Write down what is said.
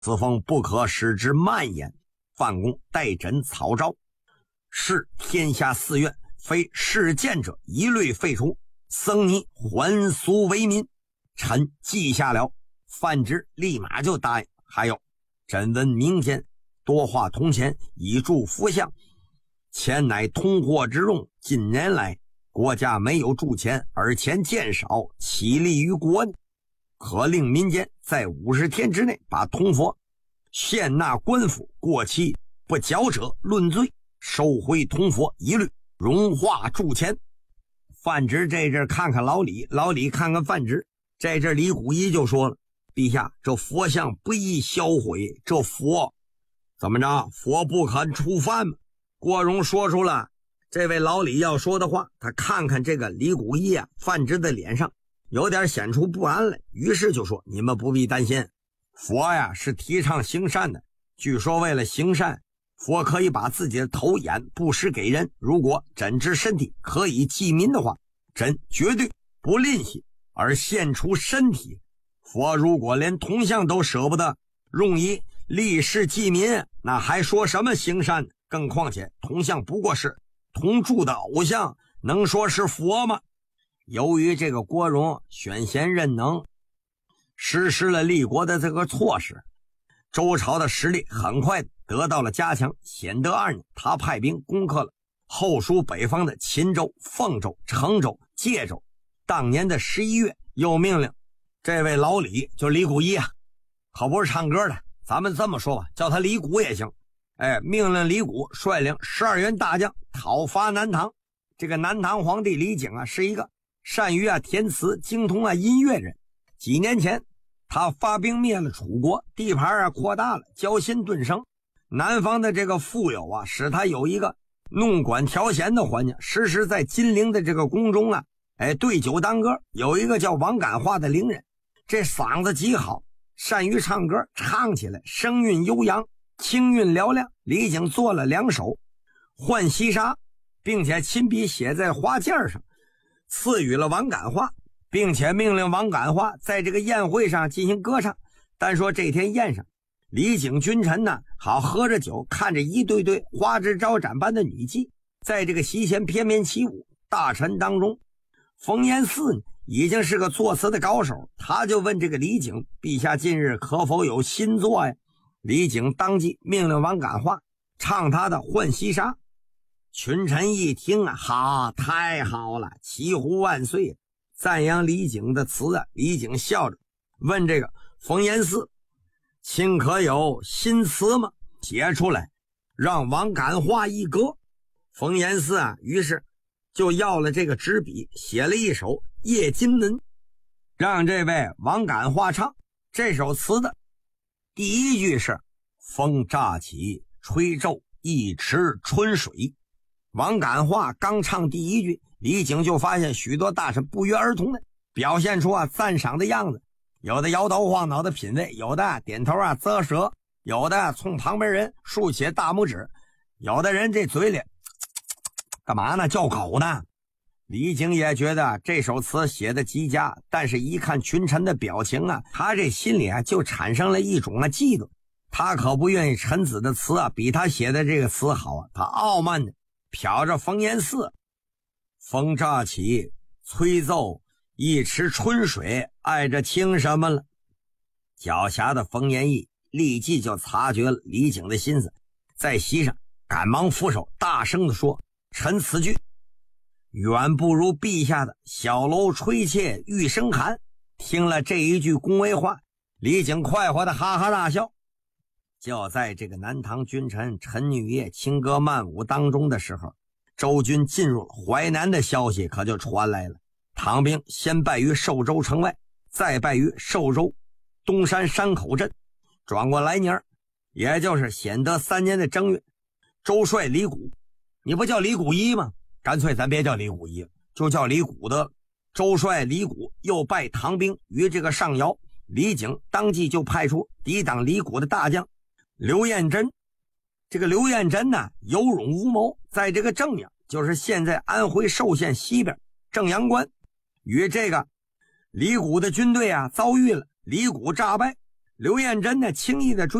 子奉不可使之蔓延。范公代朕草诏，是天下寺院非事谏者一律废除，僧尼还俗为民。臣记下了。范直立马就答应。还有，朕闻民间多花铜钱以助佛像，钱乃通货之用，近年来国家没有铸钱，而钱渐少，岂利于国呢？可令民间在50天之内把铜佛献纳官府，过期不缴者论罪，收回铜佛一律融化铸钱。范直这阵看看老李，老李看看范直，这阵李谷一就说了：陛下，这佛像不宜销毁，这佛怎么着？佛不肯触犯吗？郭荣说出了这位老李要说的话，他看看这个李谷一啊，范直的脸上有点显出不安来，于是就说：你们不必担心，佛呀是提倡行善的，据说为了行善，佛可以把自己的头眼布施给人，如果朕之身体可以济民的话，朕绝对不吝惜而献出身体。佛如果连铜像都舍不得用以立世济民，那还说什么行善？更况且铜像不过是铜铸的偶像，能说是佛吗？由于这个郭荣选贤任能，实施了立国的这个措施，周朝的实力很快得到了加强。显德2年，他派兵攻克了后蜀北方的秦州、凤州、成州、介州。当年的11月，又命令这位老李，就李谷一啊，可不是唱歌的，咱们这么说吧，叫他李谷也行。命令李谷率领12员大将讨伐南唐。这个南唐皇帝李景啊，是一个善于填词、精通音乐人。几年前，他发兵灭了楚国，地盘扩大了，交心顿生。南方的这个富有啊，使他有一个弄管调弦的环境，时时在金陵的这个宫中啊，对酒当歌。有一个叫王感化的伶人，这嗓子极好，善于唱歌，唱起来声韵悠扬，清韵嘹亮。李景做了2首《浣溪沙》，并且亲笔写在花件上，赐予了王感化，并且命令王感化在这个宴会上进行歌唱。但说这天宴上，李景君臣呢，好喝着酒，看着一对对花枝招展般的女妓在这个席前翩翩起舞。大臣当中，冯延巳已经是个作词的高手，他就问这个李景：陛下近日可否有新作呀？李景当即命令王感化唱他的《浣溪沙》。群臣一听啊，哈，太好了，齐呼万岁，赞扬李景的词啊。李景笑着问这个冯延巳：卿可有新词吗？写出来让王感化一歌。冯延巳啊，于是就要了这个纸笔，写了一首《夜金门》，让这位王感化唱。这首词的第一句是：风乍起吹皱一池春水。王感化刚唱第一句，李景就发现许多大臣不约而同的表现出赞赏的样子，有的摇头晃脑的品味，有的点头啧舌，有的冲旁边人竖起大拇指，有的人这嘴里干嘛呢？叫狗呢。李景也觉得这首词写的极佳，但是一看群臣的表情啊，他这心里就产生了一种嫉妒。他可不愿意臣子的词比他写的这个词好啊。他傲慢的瞟着冯延巳：风乍起吹奏一池春水，爱着听什么了？狡黠的冯延义立即就察觉了李景的心思，在席上赶忙俯首，大声地说：臣此句远不如陛下的小楼吹切玉声寒。听了这一句恭维话，李景快活的哈哈大笑。就在这个南唐君臣陈女业轻歌曼舞当中的时候，周军进入了淮南的消息可就传来了。唐兵先败于寿州城外，再败于寿州东山山口镇。转过来年，也就是显德3年的正月，周帅李谷，你不叫李谷一吗？干脆咱别叫李谷一，就叫李谷的。周帅李谷又败唐兵于这个上饶，李景当即就派出抵挡李谷的大将刘彦珍。这个刘彦珍呢，有勇无谋，在这个正阳，就是现在安徽寿县西边正阳关，与这个李谷的军队遭遇了。李谷诈败， 刘彦珍呢轻易的